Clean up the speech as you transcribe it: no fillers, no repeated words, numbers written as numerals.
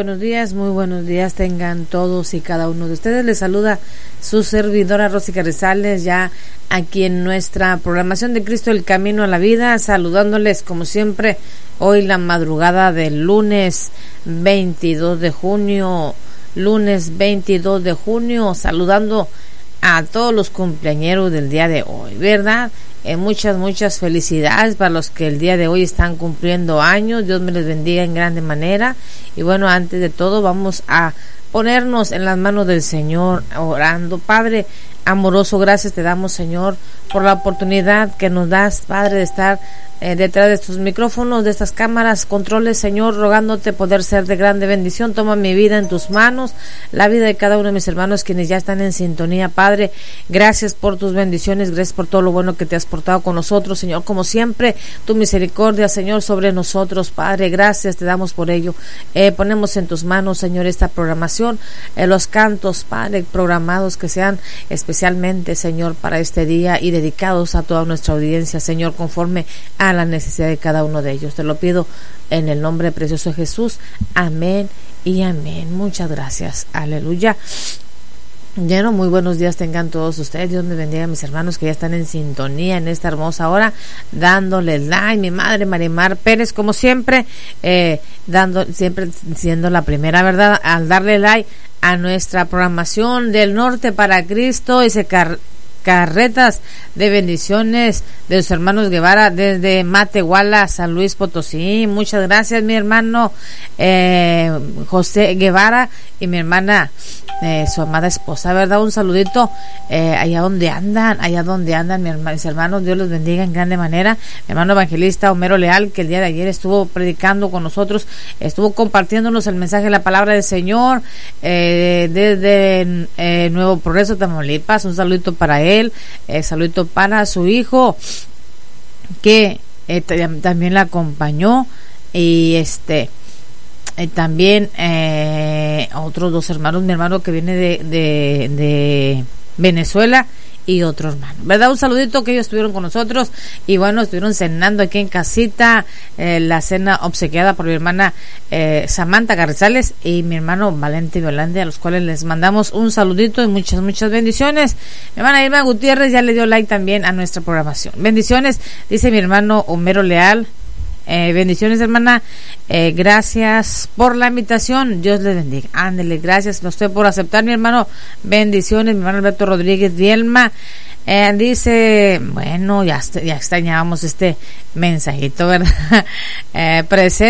muy buenos días tengan todos y cada uno de ustedes. Les saluda su servidora Rosy Carrizales, ya aquí en nuestra programación de Cristo el Camino a la Vida, saludándoles como siempre hoy la madrugada del lunes 22 de junio, saludando a todos los cumpleañeros del día de hoy, ¿verdad? Muchas felicidades para los que el día de hoy están cumpliendo años. Dios me les bendiga en grande manera. Y bueno, antes de todo vamos a ponernos en las manos del Señor orando. Padre amoroso, gracias te damos, Señor, por la oportunidad que nos das, Padre, de estar detrás de estos micrófonos, de estas cámaras, controles, Señor, rogándote poder ser de grande bendición. Toma mi vida en tus manos, la vida de cada uno de mis hermanos quienes ya están en sintonía, Padre. Gracias por tus bendiciones, gracias por todo lo bueno que te has portado con nosotros, Señor, como siempre, tu misericordia, Señor, sobre nosotros, Padre, gracias te damos por ello. Ponemos en tus manos, Señor, esta programación, los cantos, Padre, programados que sean especialmente, Señor, para este día y dedicados a toda nuestra audiencia, Señor, conforme a la necesidad de cada uno de ellos. Te lo pido en el nombre precioso de Jesús. Amén y amén. Muchas gracias. Aleluya. Bueno, muy buenos días tengan todos ustedes. Dios me bendiga a mis hermanos que ya están en sintonía en esta hermosa hora, dándoles like. Mi madre Marimar Pérez, como siempre, siempre siendo la primera, ¿verdad?, al darle like a nuestra programación del norte para Cristo y carretas de bendiciones de los hermanos Guevara desde Matehuala, San Luis Potosí. Muchas gracias, mi hermano José Guevara y mi hermana su amada esposa, ¿verdad? Un saludito allá donde andan mis hermanos. Dios los bendiga en grande manera. Mi hermano evangelista Homero Leal, que el día de ayer estuvo predicando con nosotros, estuvo compartiéndonos el mensaje de la palabra del Señor desde Nuevo Progreso, Tamaulipas. Un saludito para él, saludito para su hijo que también la acompañó, y también otros dos hermanos, mi hermano que viene de Venezuela y otro hermano, ¿verdad? Un saludito, que ellos estuvieron con nosotros y bueno, estuvieron cenando aquí en casita, la cena obsequiada por mi hermana Samantha Carrizales y mi hermano Valente Violante, a los cuales les mandamos un saludito y muchas bendiciones. Mi hermana Irma Gutiérrez ya le dio like también a nuestra programación. Bendiciones, dice mi hermano Homero Leal. Bendiciones, hermana, gracias por la invitación, Dios les bendiga. Ándele, gracias a usted por aceptar, mi hermano. Bendiciones, mi hermano Alberto Rodríguez Vielma dice, bueno, ya extrañábamos este mensajito, ¿verdad? Presente